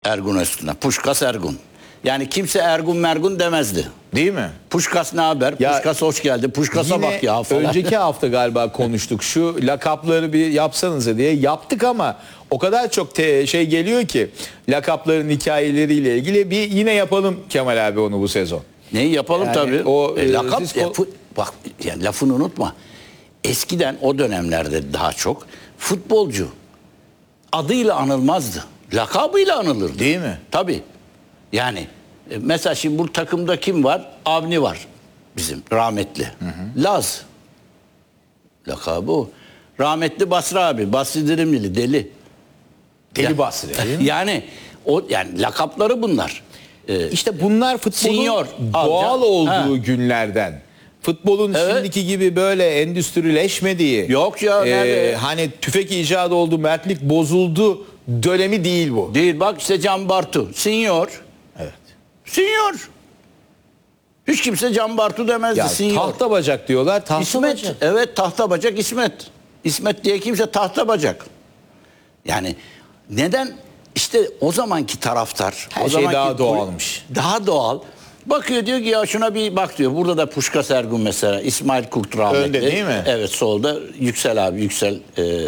Ergun Öztürk'e. Puşkas Ergun. Yani kimse Ergun Mergun demezdi. Değil mi? Puşkas ne haber? Ya, Puşkas hoş geldi. Puşkas'a yine bak ya falan. önceki hafta galiba konuştuk. Şu lakapları bir yapsanıza diye yaptık ama o kadar çok şey geliyor ki lakapların hikayeleriyle ilgili bir yine yapalım Kemal abi onu bu sezon. Neyi yapalım Yani tabii. o, Lakap siz bak yani lafını unutma. Eskiden o dönemlerde daha çok futbolcu adıyla anılmazdı. Lakabıyla anılırdı. Değil mi? Tabii. Yani mesela şimdi bu takımda kim var? Avni var bizim rahmetli. Laz. Lakabı o. Rahmetli Basri abi. Basri Dirimlili deli. Deli Basri. Yani lakapları bunlar. İşte bunlar futbolun Senior, doğal olduğu Ha. günlerden. Futbolun şimdiki gibi böyle endüstrileşmediği. Yok ya, nerede? Hani tüfek icadı oldu, mertlik bozuldu dönemi değil bu. Değil bak işte Can Bartu. Senior. Evet. Senior. Hiç kimse Can Bartu demezdi. Ya Senior. tahta bacak diyorlar. Tahta İsmet. bacak. Evet tahta bacak İsmet. İsmet diye kimse tahta bacak. Yani neden? İşte o zamanki taraftar. Her o şey zamanki daha doğalmış. Daha doğal. Bakıyor diyor ki ya şuna bir bak diyor. Burada da Puşkas Ergun mesela. İsmail Kurt rahmetli. Önde değil mi? Evet solda Yüksel abi. Yüksel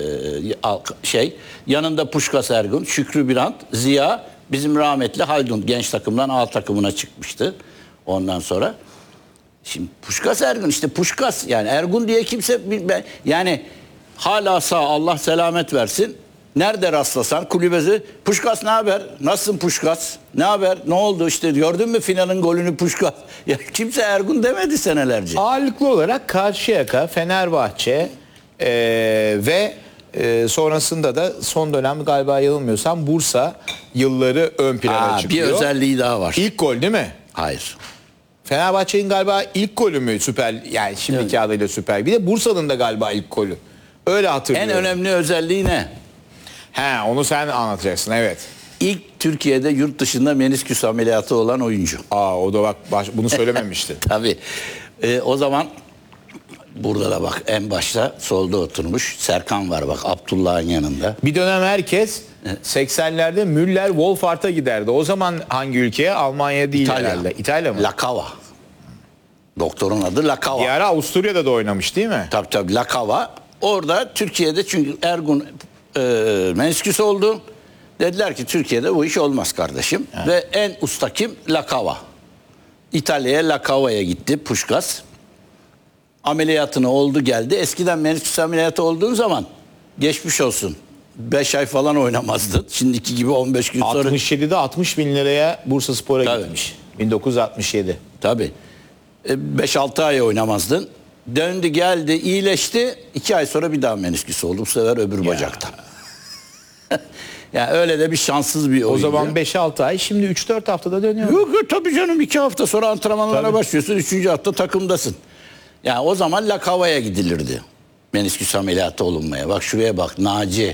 yanında Puşkas Ergun, Şükrü Birant, Ziya, bizim rahmetli Haldun genç takımdan A takımına çıkmıştı. Ondan sonra şimdi Puşkas Ergun işte Puşkas yani Ergun diye kimse yani hala sağ Allah selamet versin. Nerede rastlasan kulübesi Puşkas ne haber? Nasılsın Puşkas? Ne haber? Ne oldu işte gördün mü finalin golünü Puşkas? Ya kimse Ergun demedi senelerce. Ağırlıklı olarak Karşıyaka, Fenerbahçe ve sonrasında da son dönem galiba yanılmıyorsam Bursa yılları ön plana çıkıyor. Bir özelliği daha var. İlk gol değil mi? Hayır. Fenerbahçe'nin galiba ilk golü mü Süper, yani şimdiki adıyla Süper. Bir de Bursa'nın da galiba ilk golü. Öyle hatırlıyorum. En önemli özelliği ne? Onu sen anlatacaksın, evet. İlk Türkiye'de yurt dışında menisküs ameliyatı olan oyuncu. O da bak bunu söylememişti. Tabii. O zaman burada da bak en başta solda oturmuş Serkan var bak Abdullah'ın yanında. Bir dönem herkes 80'lerde Müller Wolfart'a giderdi. O zaman hangi ülkeye? Almanya değil herhalde. İtalya mı? Lacava. Doktorun adı Lacava. Bir ara Avusturya'da da oynamış değil mi? Tabii Lacava. Orada Türkiye'de çünkü Ergun menisküs oldu. Dediler ki Türkiye'de bu iş olmaz kardeşim. Evet. Ve en usta kim? Lacava. İtalya'ya Lacava'ya gitti Puşkas. Ameliyatını oldu geldi. Eskiden menisküs ameliyatı olduğun zaman geçmiş olsun. 5 ay falan oynamazdın. Şimdiki gibi 15 gün sonra. 67'de 60 bin liraya Bursaspor'a gitmiş. 1967. Tabii. 5-6 ay oynamazdın. Döndü geldi iyileşti. 2 ay sonra bir daha menisküs oldu. Bu sefer öbür bacakta. Yani öyle de bir şanssız bir oyuncu. O zaman 5-6 ay, şimdi 3-4 haftada dönüyor. Yok tabii canım 2 hafta sonra antrenmanlara başlıyorsun. 3. hafta takımdasın. Yani o zaman Lacava'ya gidilirdi. Menisküs ameliyatı olunmaya. Bak şuraya bak. Naci,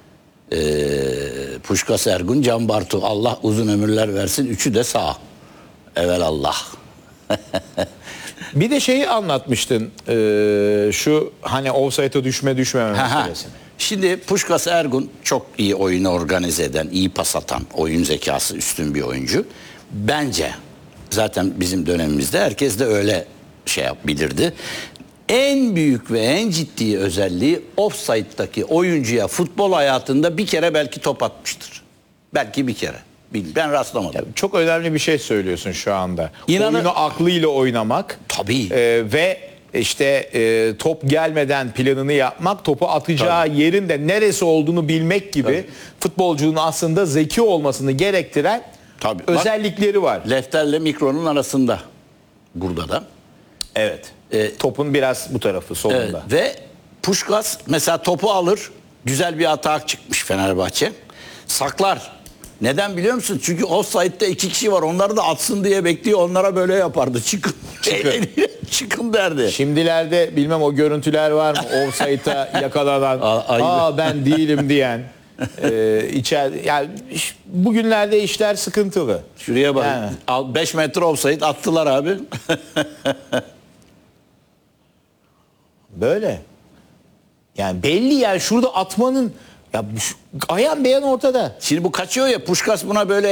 Puşkas Ergun, Can Bartu. Allah uzun ömürler versin. Üçü de sağ. Evelallah. Bir de şeyi anlatmıştın. Şu hani offside'a düşmeme meselesini. Şimdi Puşkas Ergun çok iyi oyunu organize eden, iyi pas atan, oyun zekası üstün bir oyuncu. Bence zaten bizim dönemimizde herkes de öyle bilirdi. En büyük ve en ciddi özelliği offside'daki oyuncuya futbol hayatında bir kere belki top atmıştır. Belki bir kere. Ben rastlamadım. Ya, çok önemli bir şey söylüyorsun şu anda. İnanın, oyunu aklıyla oynamak. Tabii. Ve işte top gelmeden planını yapmak, topu atacağı yerin de neresi olduğunu bilmek gibi futbolcunun aslında zeki olmasını gerektiren özellikleri var. Lefterle mikronun arasında. Burada da. Evet. Topun biraz bu tarafı solunda. Ve Puşkas mesela topu alır. Güzel bir atak çıkmış Fenerbahçe. Saklar. Neden biliyor musun? Çünkü offside'de 2 kişi var. Onları da atsın diye bekliyor. Onlara böyle yapardı. Çıkın. Çıkın derdi. Şimdilerde bilmem o görüntüler var mı? Offside'a yakalanan, ben değilim diyen. Yani bugünlerde işler sıkıntılı. Şuraya bak. Yani. 5 metre offside attılar abi. Böyle. Yani belli yani şurada atmanın ya ayan beyan ortada. Şimdi bu kaçıyor ya Puşkas buna böyle